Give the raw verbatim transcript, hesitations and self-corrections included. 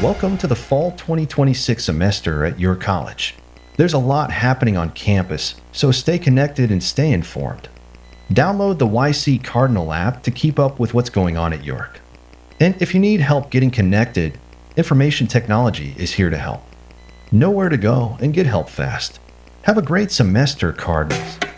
Welcome to the fall twenty twenty-six semester at your college. There's a lot happening on campus, so stay connected and stay informed. Download the Y C Cardinal app to keep up with what's going on at York. And if you need help getting connected, Information Technology is here to help. Know where to go and get help fast. Have a great semester, Cardinals.